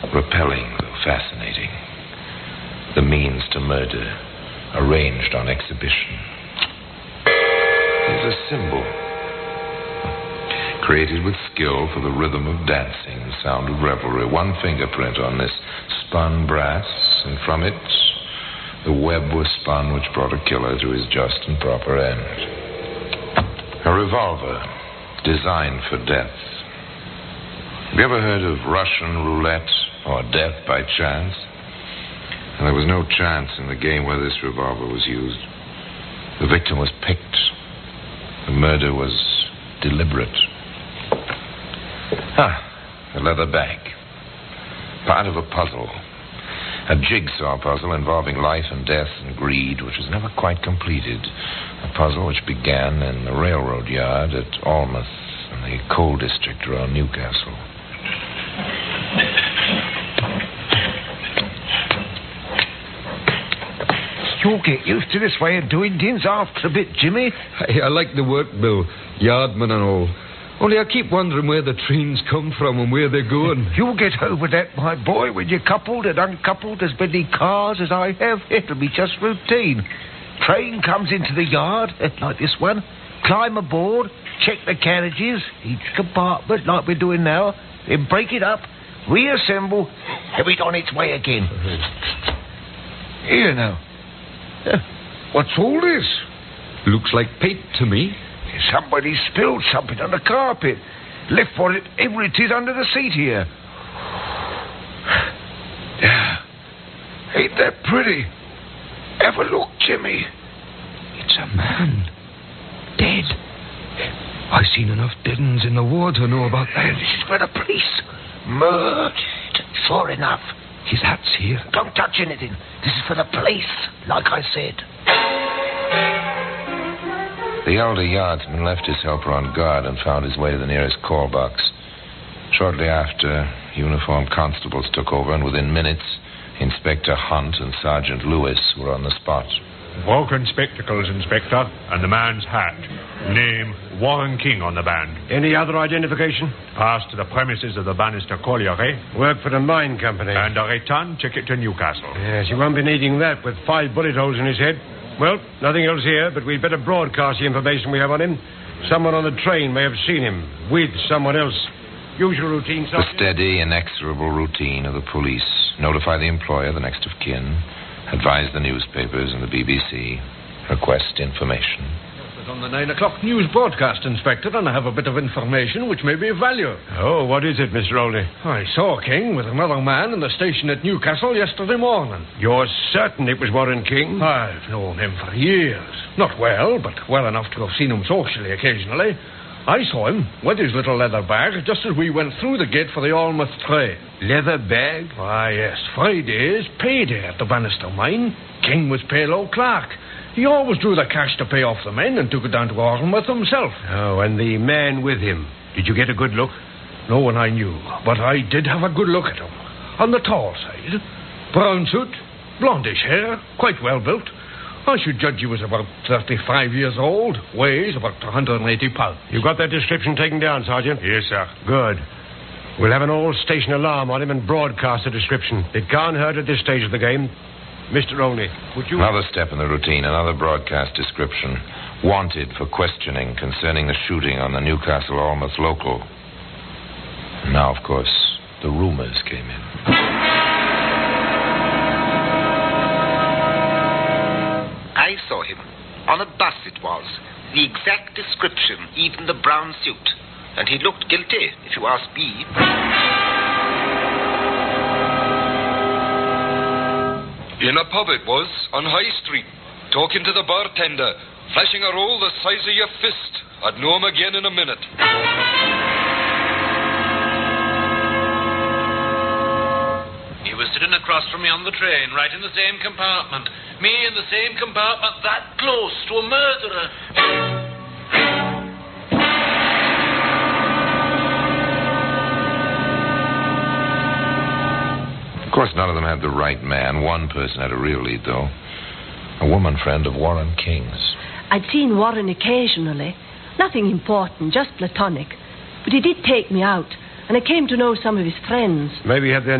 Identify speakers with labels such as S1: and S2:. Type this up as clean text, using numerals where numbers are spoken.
S1: Repelling, though fascinating. The means to murder, arranged on exhibition. Here's a symbol. Created with skill for the rhythm of dancing, the sound of revelry. One fingerprint on this spun brass, and from it, the web was spun which brought a killer to his just and proper end. A revolver designed for death. Have you ever heard of Russian roulette or death by chance? And there was no chance in the game where this revolver was used. The victim was picked. The murder was deliberate. A leather bag. Part of a puzzle. A jigsaw puzzle involving life and death and greed, which was never quite completed. A puzzle which began in the railroad yard at Almouth in the coal district around Newcastle.
S2: You'll get used to this way of doing things after a bit, Jimmy.
S3: I like the work, Bill. Yardman and all. Only I keep wondering where the trains come from and where they're going.
S2: You'll get over that, my boy, when you're coupled and uncoupled as many cars as I have. It'll be just routine. Train comes into the yard, like this one. Climb aboard, check the carriages, each compartment, like we're doing now. Then break it up, reassemble, have it on its way again. Here now. What's all this?
S3: Looks like paint to me.
S2: Somebody spilled something on the carpet. Left whatever it is under the seat here. Ain't that pretty? Have a look, Jimmy.
S3: It's a man. Dead. I've seen enough dead uns in the war to know about that.
S2: This is for the police. Murdered. Sure enough.
S3: His hat's here.
S2: Don't touch anything. This is for the police, like I said.
S1: The elder yardsman left his helper on guard and found his way to the nearest call box. Shortly after, uniformed constables took over, and within minutes, Inspector Hunt and Sergeant Lewis were on the spot.
S4: Vulcan spectacles, Inspector, and the man's hat. Name, Warren King on the band.
S5: Any other identification?
S4: Passed to the premises of the Bannister Colliery.
S5: Work for the mine company.
S4: And a return ticket to Newcastle.
S5: Yes, he won't be needing that with 5 bullet holes in his head. Well, nothing else here, but we'd better broadcast the information we have on him. Someone on the train may have seen him with someone else. Usual routine, Sergeant.
S1: The steady, inexorable routine of the police. Notify the employer, the next of kin. Advise the newspapers and the BBC. Request information.
S3: It was on the 9 o'clock news broadcast, Inspector, and I have a bit of information which may be of value.
S5: Oh, what is it, Mr. Olney?
S3: I saw King with another man in the station at Newcastle yesterday morning.
S5: You're certain it was Warren King?
S3: I've known him for years. Not well, but well enough to have seen him socially occasionally. I saw him with his little leather bag just as we went through the gate for the Almouth train.
S5: Leather bag?
S3: Why, yes. Friday's payday at the Bannister mine. King was payroll clerk. He always drew the cash to pay off the men and took it down to Almouth himself.
S5: Oh, and the man with him. Did you get a good look?
S3: No one I knew, but I did have a good look at him. On the tall side. Brown suit, blondish hair, quite well built. I should judge he was about 35 years old, weighs about 180 pounds.
S5: You got that description taken down, Sergeant?
S4: Yes, sir.
S5: Good. We'll have an all-station alarm on him and broadcast the description. It can't hurt at this stage of the game. Mr. Olney, would you...
S1: Another step in the routine, another broadcast description. Wanted for questioning concerning the shooting on the Newcastle-Almouth local. And now, of course, the rumors came in.
S6: I saw him. On a bus it was. The exact description, even the brown suit. And he looked guilty, if you ask me.
S7: In a pub it was, on High Street, talking to the bartender, flashing a roll the size of your fist. I'd know him again in a minute.
S8: He was sitting across from me on the train, right in the same compartment. Me in the same compartment, that close to a murderer.
S1: Of course, none of them had the right man. One person had a real lead, though. A woman friend of Warren King's.
S9: I'd seen Warren occasionally. Nothing important, just platonic. But he did take me out, and I came to know some of his friends.
S5: Maybe he had their